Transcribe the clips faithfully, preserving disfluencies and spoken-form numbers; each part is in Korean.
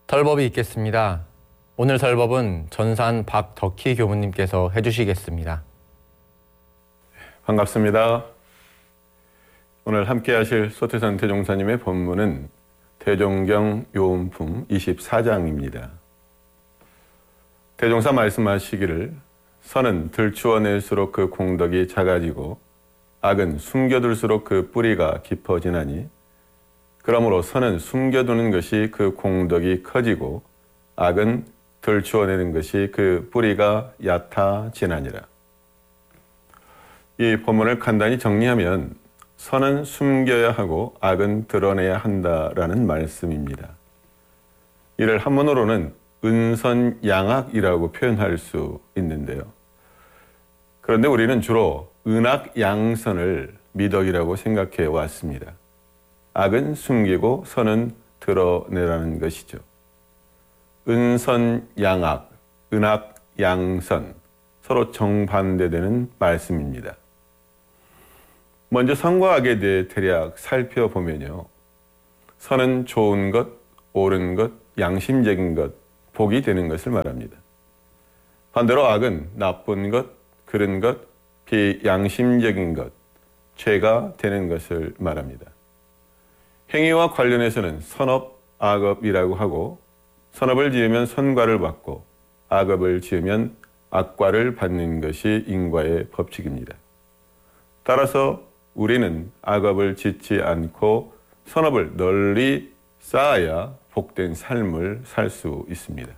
설법이 있겠습니다. 오늘 설법은 전산 박덕희 교무님께서 해주시겠습니다. 반갑습니다. 오늘 함께 하실 소태산 대종사님의 본문은 대종경 요음품 이십사 장입니다. 대종사 말씀하시기를 선은 들추어낼수록 그 공덕이 작아지고 악은 숨겨둘수록 그 뿌리가 깊어지나니 그러므로 선은 숨겨두는 것이 그 공덕이 커지고 악은 들추어내는 것이 그 뿌리가 얕아지나니라. 이 본문을 간단히 정리하면 선은 숨겨야 하고 악은 드러내야 한다라는 말씀입니다. 이를 한문으로는 은선양악이라고 표현할 수 있는데요. 그런데 우리는 주로 은악양선을 미덕이라고 생각해 왔습니다. 악은 숨기고 선은 드러내라는 것이죠. 은선양악, 은악양선, 서로 정반대되는 말씀입니다. 먼저 선과 악에 대해 대략 살펴보면요. 선은 좋은 것, 옳은 것, 양심적인 것, 복이 되는 것을 말합니다. 반대로 악은 나쁜 것, 그른 것, 비양심적인 것, 죄가 되는 것을 말합니다. 행위와 관련해서는 선업, 악업이라고 하고 선업을 지으면 선과를 받고 악업을 지으면 악과를 받는 것이 인과의 법칙입니다. 따라서 우리는 악업을 짓지 않고 선업을 널리 쌓아야 복된 삶을 살 수 있습니다.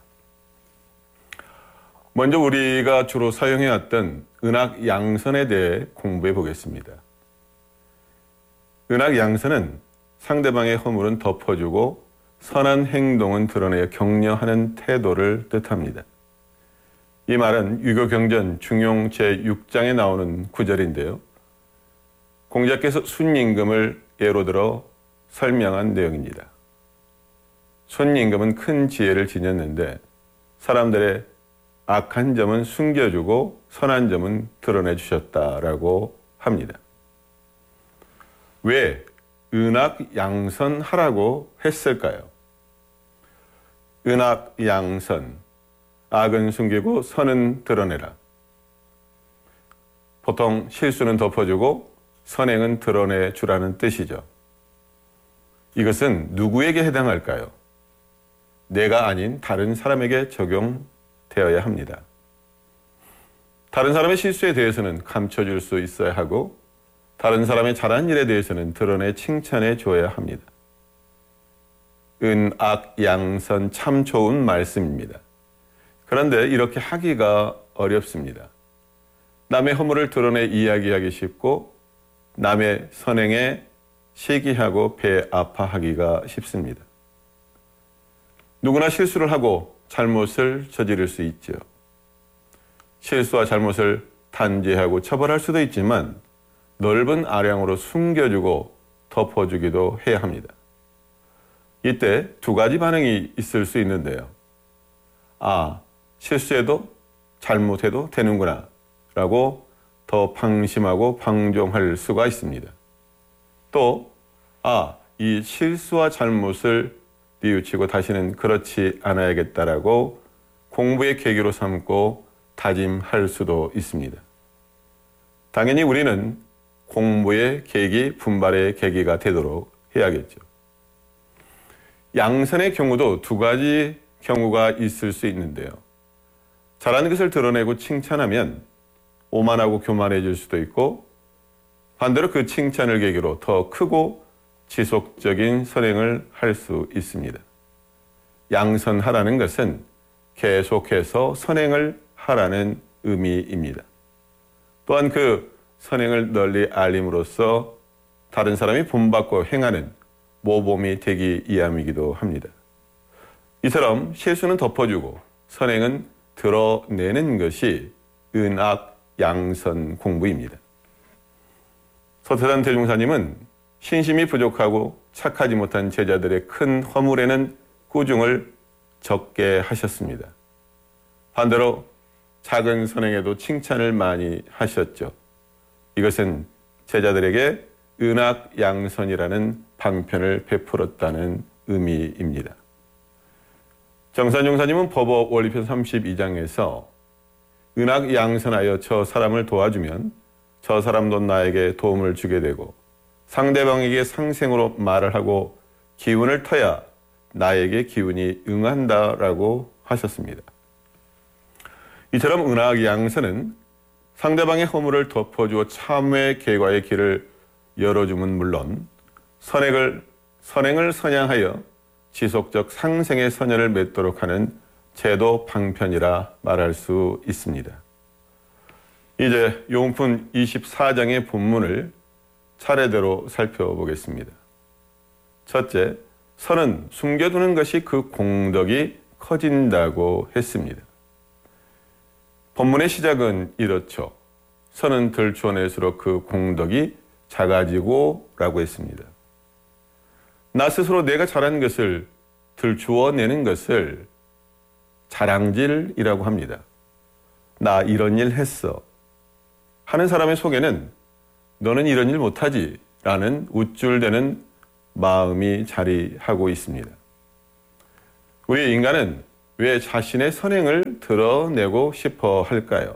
먼저 우리가 주로 사용해왔던 은악양선에 대해 공부해 보겠습니다. 은악양선은 상대방의 허물은 덮어주고 선한 행동은 드러내어 격려하는 태도를 뜻합니다. 이 말은 유교경전 중용 제육 장에 나오는 구절인데요. 공자께서 순임금을 예로 들어 설명한 내용입니다. 순임금은 큰 지혜를 지녔는데 사람들의 악한 점은 숨겨주고 선한 점은 드러내 주셨다라고 합니다. 왜 은악양선하라고 했을까요? 은악양선, 악은 숨기고 선은 드러내라. 보통 실수는 덮어주고 선행은 드러내 주라는 뜻이죠. 이것은 누구에게 해당할까요? 내가 아닌 다른 사람에게 적용되어야 합니다. 다른 사람의 실수에 대해서는 감춰줄 수 있어야 하고 다른 사람의 잘한 일에 대해서는 드러내 칭찬해 줘야 합니다. 은악양선 참 좋은 말씀입니다. 그런데 이렇게 하기가 어렵습니다. 남의 허물을 드러내 이야기하기 쉽고 남의 선행에 시기하고 배 아파하기가 쉽습니다. 누구나 실수를 하고 잘못을 저지를 수 있죠. 실수와 잘못을 단죄하고 처벌할 수도 있지만 넓은 아량으로 숨겨주고 덮어주기도 해야 합니다. 이때 두 가지 반응이 있을 수 있는데요. 아, 실수해도 잘못해도 되는구나 라고 더 방심하고 방종할 수가 있습니다. 또, 아, 이 실수와 잘못을 뉘우치고 다시는 그렇지 않아야겠다라고 공부의 계기로 삼고 다짐할 수도 있습니다. 당연히 우리는 공부의 계기, 분발의 계기가 되도록 해야겠죠. 양선의 경우도 두 가지 경우가 있을 수 있는데요. 잘하는 것을 드러내고 칭찬하면 오만하고 교만해질 수도 있고 반대로 그 칭찬을 계기로 더 크고 지속적인 선행을 할 수 있습니다. 양선하라는 것은 계속해서 선행을 하라는 의미입니다. 또한 그 선행을 널리 알림으로써 다른 사람이 본받고 행하는 모범이 되기 위함이기도 합니다. 이처럼 실수는 덮어주고 선행은 드러내는 것이 은악양선 공부입니다. 서태산 대종사님은 신심이 부족하고 착하지 못한 제자들의 큰 허물에는 꾸중을 적게 하셨습니다. 반대로 작은 선행에도 칭찬을 많이 하셨죠. 이것은 제자들에게 은악양선이라는 방편을 베풀었다는 의미입니다. 정산 용사님은 법어 원리편 삼십이 장에서 은학 양선하여 저 사람을 도와주면 저 사람도 나에게 도움을 주게 되고 상대방에게 상생으로 말을 하고 기운을 터야 나에게 기운이 응한다라고 하셨습니다. 이처럼 은학 양선은 상대방의 허물을 덮어주어 참회 계과의 길을 열어주면 물론 선행을, 선행을 선양하여 지속적 상생의 선연을 맺도록 하는 제도 방편이라 말할 수 있습니다. 이제 요은품 이십사 장의 본문을 차례대로 살펴보겠습니다. 첫째, 선은 숨겨두는 것이 그 공덕이 커진다고 했습니다. 본문의 시작은 이렇죠. 선은 들추어낼수록 그 공덕이 작아지고 라고 했습니다. 나 스스로 내가 잘한 것을 들추어내는 것을 자랑질이라고 합니다. 나 이런 일 했어 하는 사람의 속에는 너는 이런 일 못하지 라는 우쭐대는 마음이 자리하고 있습니다. 우리 인간은 왜 자신의 선행을 드러내고 싶어 할까요?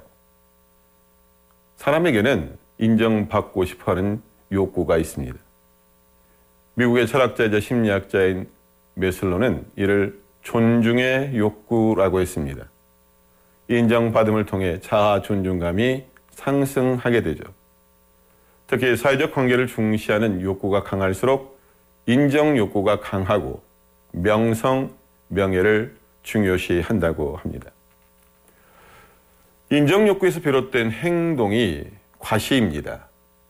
사람에게는 인정받고 싶어 하는 욕구가 있습니다. 미국의 철학자이자 심리학자인 메슬로는 이를 존중의 욕구라고 했습니다. 인정받음을 통해 자아 존중감이 상승하게 되죠. 특히 사회적 관계를 중시하는 욕구가 강할수록 인정 욕구가 강하고 명성, 명예를 중요시한다고 합니다. 인정 욕구에서 비롯된 행동이 과시입니다.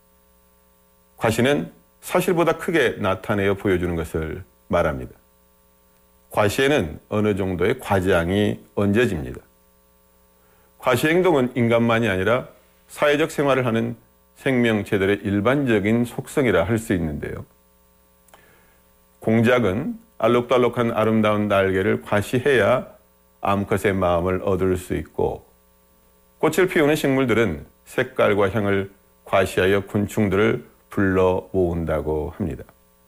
과시는 사실보다 크게 나타내어 보여주는 것을 말합니다. 과시에는 어느 정도의 과장이 얹어집니다. 과시 행동은 인간만이 아니라 사회적 생활을 하는 생명체들의 일반적인 속성이라 할 수 있는데요. 공작은 알록달록한 아름다운 날개를 과시해야 암컷의 마음을 얻을 수 있고, 꽃을 피우는 식물들은 색깔과 향을 과시하여 곤충들을 불러 모은다고 합니다.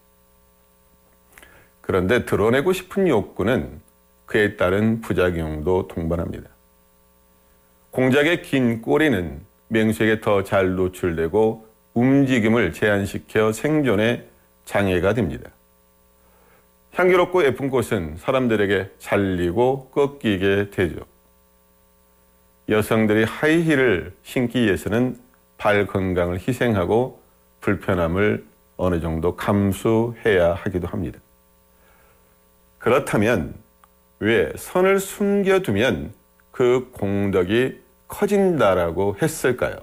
그런데 드러내고 싶은 욕구는 그에 따른 부작용도 동반합니다. 공작의 긴 꼬리는 맹수에게 더 잘 노출되고 움직임을 제한시켜 생존에 장애가 됩니다. 향기롭고 예쁜 꽃은 사람들에게 잘리고 꺾이게 되죠. 여성들이 하이힐을 신기 위해서는 발 건강을 희생하고 불편함을 어느 정도 감수해야 하기도 합니다. 그렇다면 왜 선을 숨겨두면 그 공덕이 커진다라고 했을까요?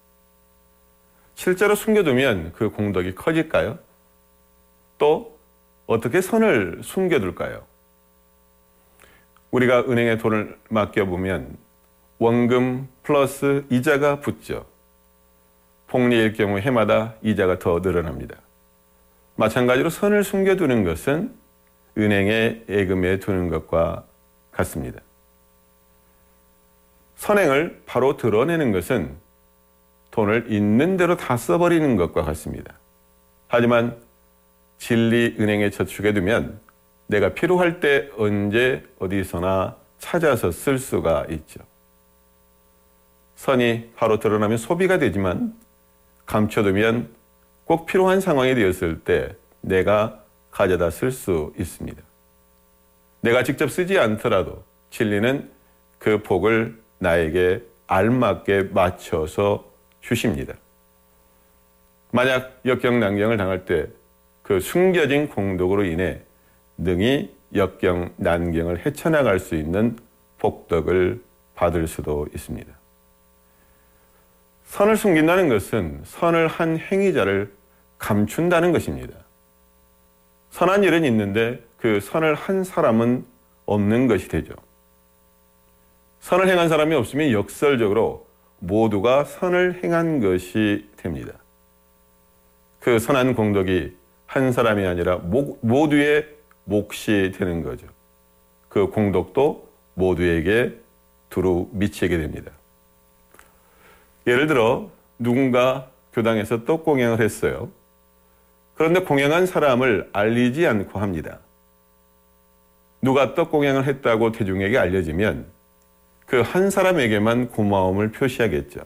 실제로 숨겨두면 그 공덕이 커질까요? 또 어떻게 선을 숨겨둘까요? 우리가 은행에 돈을 맡겨보면 원금 플러스 이자가 붙죠. 복리일 경우 해마다 이자가 더 늘어납니다. 마찬가지로 선을 숨겨두는 것은 은행에 예금해 두는 것과 같습니다. 선행을 바로 드러내는 것은 돈을 있는 대로 다 써버리는 것과 같습니다. 하지만 진리 은행에 저축해 두면 내가 필요할 때 언제 어디서나 찾아서 쓸 수가 있죠. 선이 바로 드러나면 소비가 되지만 감춰두면 꼭 필요한 상황이 되었을 때 내가 가져다 쓸 수 있습니다. 내가 직접 쓰지 않더라도 진리는 그 복을 나에게 알맞게 맞춰서 주십니다. 만약 역경난경을 당할 때 그 숨겨진 공덕으로 인해 능히 역경난경을 헤쳐나갈 수 있는 복덕을 받을 수도 있습니다. 선을 숨긴다는 것은 선을 한 행위자를 감춘다는 것입니다. 선한 일은 있는데 그 선을 한 사람은 없는 것이 되죠. 선을 행한 사람이 없으면 역설적으로 모두가 선을 행한 것이 됩니다. 그 선한 공덕이 한 사람이 아니라 모두의 몫이 되는 거죠. 그 공덕도 모두에게 두루 미치게 됩니다. 예를 들어 누군가 교당에서 떡 공양을 했어요. 그런데 공양한 사람을 알리지 않고 합니다. 누가 떡공양을 했다고 대중에게 알려지면 그 한 사람에게만 고마움을 표시하겠죠.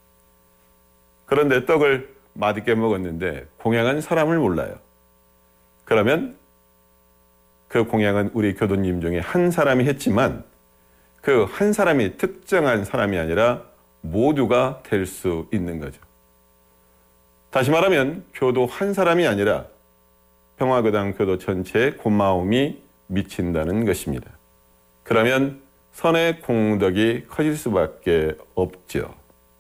그런데 떡을 맛있게 먹었는데 공양한 사람을 몰라요. 그러면 그 공양은 우리 교도님 중에 한 사람이 했지만 그 한 사람이 특정한 사람이 아니라 모두가 될 수 있는 거죠. 다시 말하면 교도 한 사람이 아니라 평화교당 교도 전체에 고마움이 미친다는 것입니다. 그러면 선의 공덕이 커질 수밖에 없죠.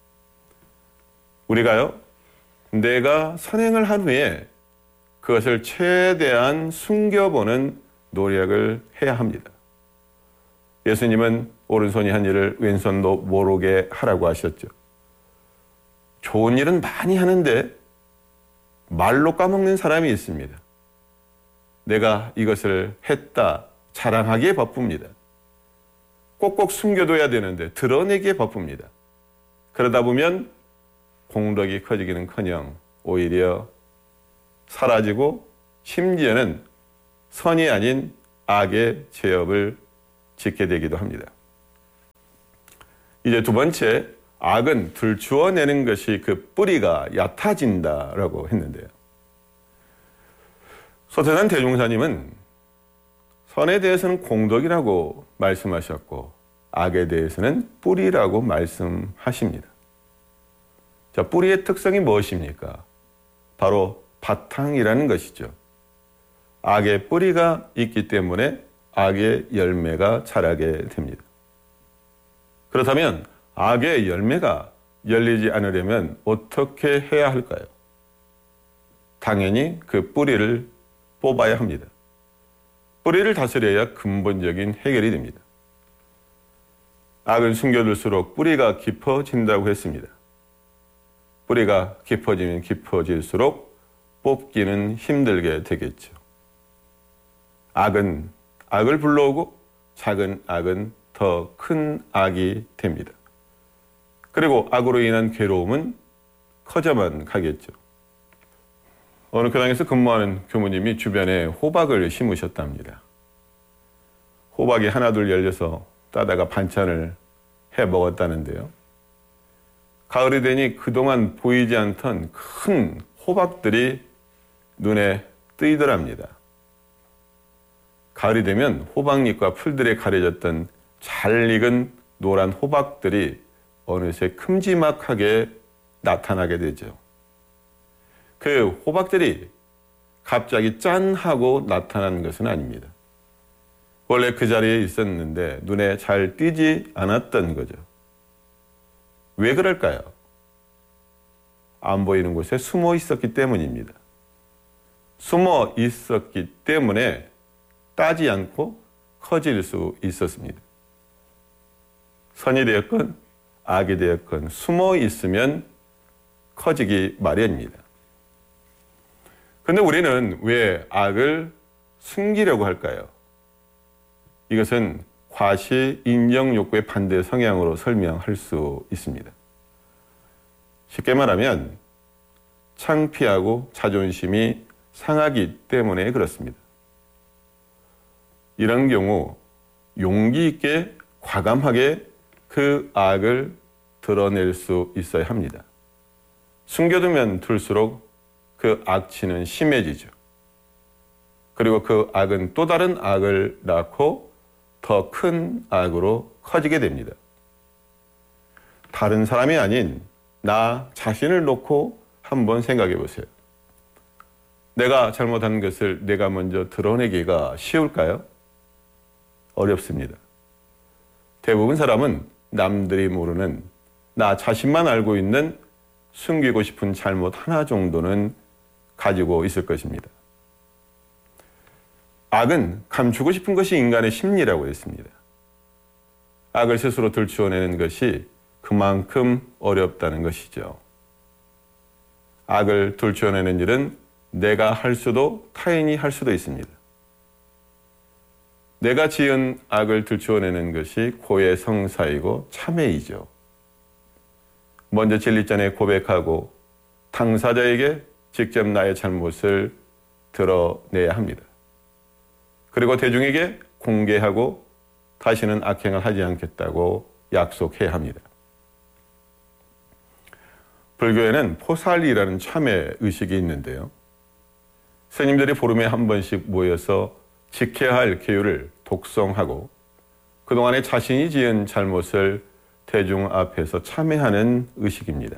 우리가요, 내가 선행을 한 후에 그것을 최대한 숨겨보는 노력을 해야 합니다. 예수님은 오른손이 한 일을 왼손도 모르게 하라고 하셨죠. 좋은 일은 많이 하는데 말로 까먹는 사람이 있습니다. 내가 이것을 했다 자랑하기에 바쁩니다. 꼭꼭 숨겨둬야 되는데 드러내기에 바쁩니다. 그러다 보면 공덕이 커지기는커녕 오히려 사라지고 심지어는 선이 아닌 악의 죄업을 짓게 되기도 합니다. 이제 두 번째, 악은 들추어내는 것이 그 뿌리가 얕아진다라고 했는데요. 소태산 대종사님은 선에 대해서는 공덕이라고 말씀하셨고 악에 대해서는 뿌리라고 말씀하십니다. 자, 뿌리의 특성이 무엇입니까? 바로 바탕이라는 것이죠. 악의 뿌리가 있기 때문에 악의 열매가 자라게 됩니다. 그렇다면 악의 열매가 열리지 않으려면 어떻게 해야 할까요? 당연히 그 뿌리를 뽑아야 합니다. 뿌리를 다스려야 근본적인 해결이 됩니다. 악을 숨겨둘수록 뿌리가 깊어진다고 했습니다. 뿌리가 깊어지면 깊어질수록 뽑기는 힘들게 되겠죠. 악은 악을 불러오고 작은 악은 더 큰 악이 됩니다. 그리고 악으로 인한 괴로움은 커져만 가겠죠. 어느 교당에서 근무하는 교무님이 주변에 호박을 심으셨답니다. 호박이 하나둘 열려서 따다가 반찬을 해 먹었다는데요. 가을이 되니 그동안 보이지 않던 큰 호박들이 눈에 뜨이더랍니다. 가을이 되면 호박잎과 풀들에 가려졌던 잘 익은 노란 호박들이 어느새 큼지막하게 나타나게 되죠. 그 호박들이 갑자기 짠 하고 나타난 것은 아닙니다. 원래 그 자리에 있었는데 눈에 잘 띄지 않았던 거죠. 왜 그럴까요? 안 보이는 곳에 숨어 있었기 때문입니다. 숨어 있었기 때문에 따지 않고 커질 수 있었습니다. 선이 되었건 악이 되었건 숨어 있으면 커지기 마련입니다. 그런데 우리는 왜 악을 숨기려고 할까요? 이것은 과시 인정 욕구의 반대 성향으로 설명할 수 있습니다. 쉽게 말하면 창피하고 자존심이 상하기 때문에 그렇습니다. 이런 경우 용기 있게 과감하게 그 악을 드러낼 수 있어야 합니다. 숨겨두면 둘수록 그 악취는 심해지죠. 그리고 그 악은 또 다른 악을 낳고 더 큰 악으로 커지게 됩니다. 다른 사람이 아닌 나 자신을 놓고 한번 생각해 보세요. 내가 잘못한 것을 내가 먼저 드러내기가 쉬울까요? 어렵습니다. 대부분 사람은 남들이 모르는 나 자신만 알고 있는 숨기고 싶은 잘못 하나 정도는 가지고 있을 것입니다. 악은 감추고 싶은 것이 인간의 심리라고 했습니다. 악을 스스로 들추어내는 것이 그만큼 어렵다는 것이죠. 악을 들추어내는 일은 내가 할 수도 타인이 할 수도 있습니다. 내가 지은 악을 들추어내는 것이 고의 성사이고 참회이죠. 먼저 진리 전에 고백하고 당사자에게 직접 나의 잘못을 드러내야 합니다. 그리고 대중에게 공개하고 다시는 악행을 하지 않겠다고 약속해야 합니다. 불교에는 포살리라는 참회 의식이 있는데요. 스님들이 보름에 한 번씩 모여서 지켜야 할 계율을 독송하고 그동안에 자신이 지은 잘못을 대중 앞에서 참회하는 의식입니다.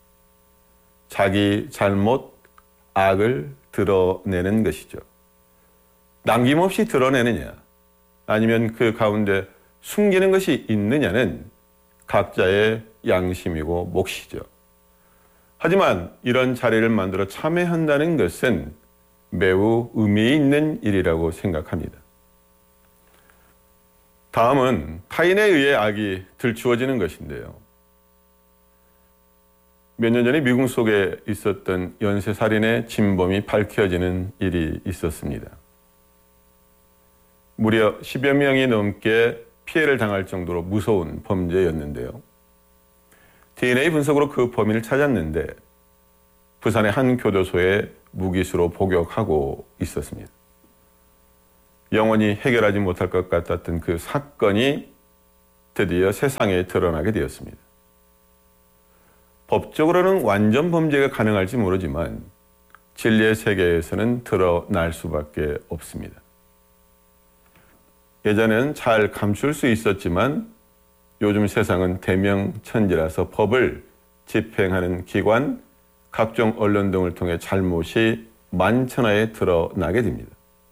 자기 잘못, 악을 드러내는 것이죠. 남김없이 드러내느냐 아니면 그 가운데 숨기는 것이 있느냐는 각자의 양심이고 몫이죠. 하지만 이런 자리를 만들어 참회한다는 것은 매우 의미 있는 일이라고 생각합니다. 다음은 타인에 의해 악이 들추어지는 것인데요. 몇 년 전에 미국 속에 있었던 연쇄살인의 진범이 밝혀지는 일이 있었습니다. 무려 십여 명이 넘게 피해를 당할 정도로 무서운 범죄였는데요. 디엔에이 분석으로 그 범인을 찾았는데 부산의 한 교도소에 무기수로 복역하고 있었습니다. 영원히 해결하지 못할 것 같았던 그 사건이 드디어 세상에 드러나게 되었습니다. 법적으로는 완전 범죄가 가능할지 모르지만 진리의 세계에서는 드러날 수밖에 없습니다. 예전에는 잘 감출 수 있었지만 요즘 세상은 대명천지라서 법을 집행하는 기관, 각종 언론 등을 통해 잘못이 만천하에 드러나게 됩니다.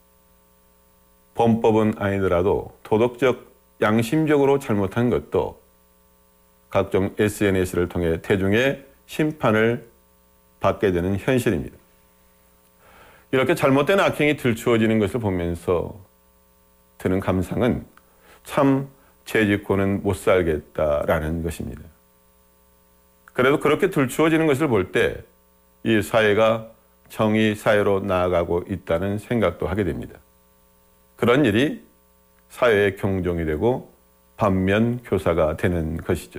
범법은 아니더라도 도덕적, 양심적으로 잘못한 것도 각종 에스엔에스를 통해 대중의 심판을 받게 되는 현실입니다. 이렇게 잘못된 악행이 들추어지는 것을 보면서 드는 감상은 참 죄짓고는 못 살겠다라는 것입니다. 그래도 그렇게 들추어지는 것을 볼 때 이 사회가 정의 사회로 나아가고 있다는 생각도 하게 됩니다. 그런 일이 사회의 경종이 되고 반면교사가 되는 것이죠.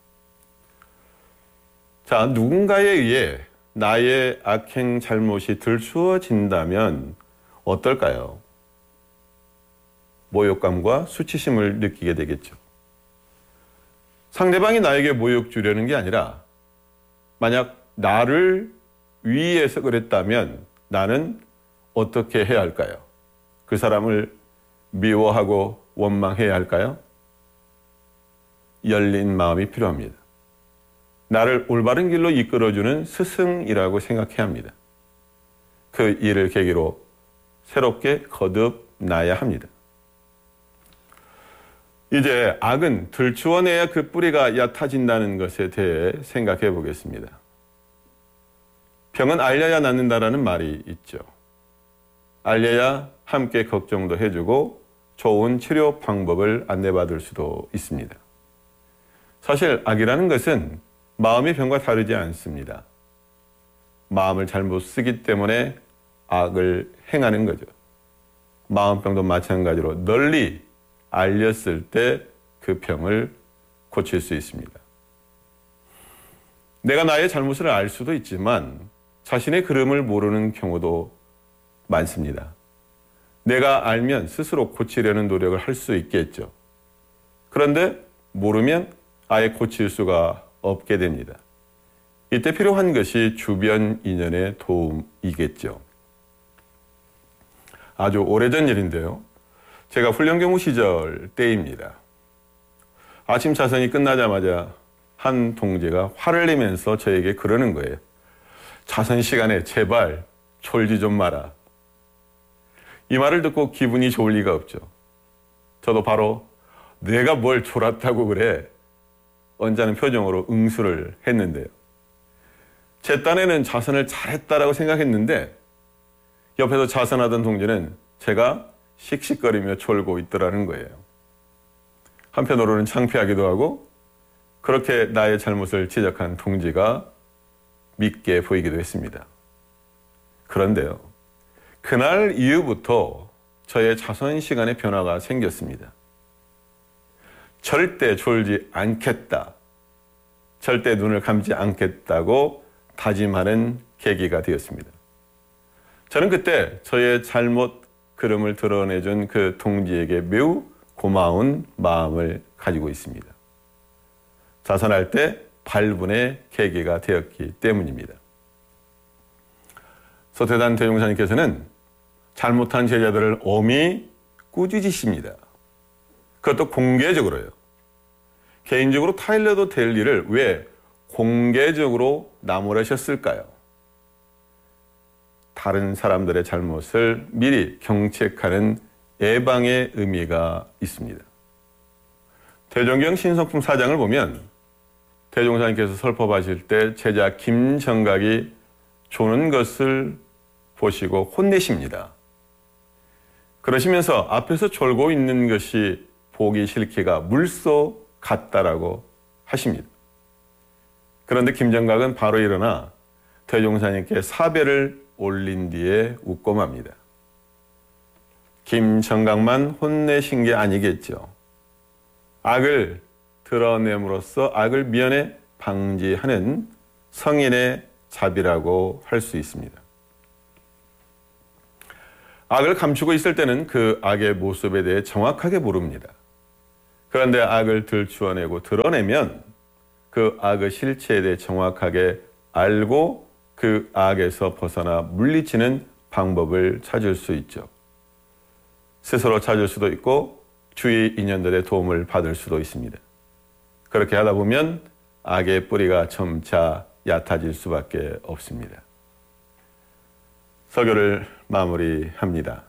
자, 누군가에 의해 나의 악행 잘못이 들추어진다면 어떨까요? 모욕감과 수치심을 느끼게 되겠죠. 상대방이 나에게 모욕 주려는 게 아니라 만약 나를 위해서 그랬다면 나는 어떻게 해야 할까요? 그 사람을 미워하고 원망해야 할까요? 열린 마음이 필요합니다. 나를 올바른 길로 이끌어주는 스승이라고 생각해야 합니다. 그 일을 계기로 새롭게 거듭나야 합니다. 이제 악은 들추어내야 그 뿌리가 얕아진다는 것에 대해 생각해 보겠습니다. 병은 알려야 낫는다라는 말이 있죠. 알려야 함께 걱정도 해주고 좋은 치료 방법을 안내받을 수도 있습니다. 사실 악이라는 것은 마음의 병과 다르지 않습니다. 마음을 잘못 쓰기 때문에 악을 행하는 거죠. 마음병도 마찬가지로 널리 알렸을 때 그 병을 고칠 수 있습니다. 내가 나의 잘못을 알 수도 있지만 자신의 그름을 모르는 경우도 많습니다. 내가 알면 스스로 고치려는 노력을 할 수 있겠죠. 그런데 모르면 아예 고칠 수가 없게 됩니다. 이때 필요한 것이 주변 인연의 도움이겠죠. 아주 오래전 일인데요. 제가 훈련경무 시절 때입니다. 아침 자선이 끝나자마자 한 동지가 화를 내면서 저에게 그러는 거예요. 자선 시간에 제발 졸지 좀 마라. 이 말을 듣고 기분이 좋을 리가 없죠. 저도 바로 내가 뭘 졸았다고 그래? 언짢은 표정으로 응수를 했는데요. 제 딴에는 자선을 잘했다라고 생각했는데 옆에서 자선하던 동지는 제가 씩씩거리며 졸고 있더라는 거예요. 한편으로는 창피하기도 하고 그렇게 나의 잘못을 지적한 동지가 믿게 보이기도 했습니다. 그런데요. 그날 이후부터 저의 자선 시간에 변화가 생겼습니다. 절대 졸지 않겠다. 절대 눈을 감지 않겠다고 다짐하는 계기가 되었습니다. 저는 그때 저의 잘못 그름을 드러내준 그 동지에게 매우 고마운 마음을 가지고 있습니다. 자선할 때 발분의 계기가 되었기 때문입니다. 서태단 대종사님께서는 잘못한 제자들을 엄히 꾸짖으십니다. 그것도 공개적으로요. 개인적으로 타일러도 될 일을 왜 공개적으로 나무라셨을까요? 다른 사람들의 잘못을 미리 경책하는 예방의 의미가 있습니다. 대종경 신성품 사 장을 보면 대종사님께서 설법하실 때 제자 김정각이 조는 것을 보시고 혼내십니다. 그러시면서 앞에서 졸고 있는 것이 보기 싫기가 물소 같다라고 하십니다. 그런데 김정각은 바로 일어나 대종사님께 사배를 올린 뒤에 웃고 맙니다. 김정각만 혼내신 게 아니겠죠. 악을 드러냄으로써 악을 미연에 방지하는 성인의 자비라고 할 수 있습니다. 악을 감추고 있을 때는 그 악의 모습에 대해 정확하게 모릅니다. 그런데 악을 들추어내고 드러내면 그 악의 실체에 대해 정확하게 알고 그 악에서 벗어나 물리치는 방법을 찾을 수 있죠. 스스로 찾을 수도 있고 주위 인연들의 도움을 받을 수도 있습니다. 그렇게 하다 보면 악의 뿌리가 점차 얕아질 수밖에 없습니다. 설교를 마무리합니다.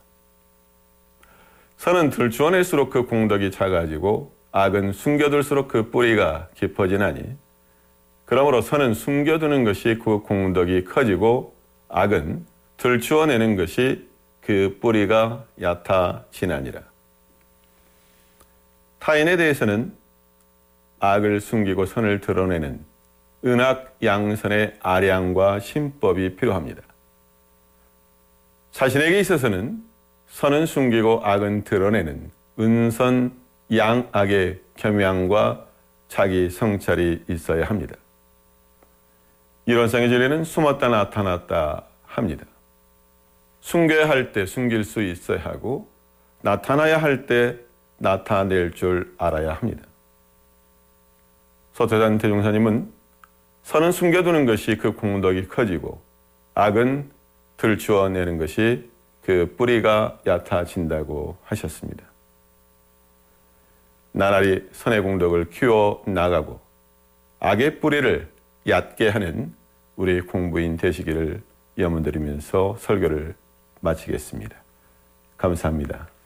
선은 들추어낼수록 그 공덕이 작아지고 악은 숨겨둘수록 그 뿌리가 깊어지나니 그러므로 선은 숨겨두는 것이 그 공덕이 커지고 악은 들추어내는 것이 그 뿌리가 얕아지나니라. 타인에 대해서는 악을 숨기고 선을 드러내는 은악 양선의 아량과 신법이 필요합니다. 자신에게 있어서는 선은 숨기고 악은 드러내는 은선 양악의 겸양과 자기 성찰이 있어야 합니다. 이론상의 진리는 숨었다 나타났다 합니다. 숨겨야 할 때 숨길 수 있어야 하고 나타나야 할 때 나타낼 줄 알아야 합니다. 서태단 대종사님은 선은 숨겨두는 것이 그 공덕이 커지고 악은 들추어내는 것이 그 뿌리가 얕아진다고 하셨습니다. 나날이 선의 공덕을 키워 나가고 악의 뿌리를 얕게 하는 우리 공부인 되시기를 염원드리면서 설교를 마치겠습니다. 감사합니다.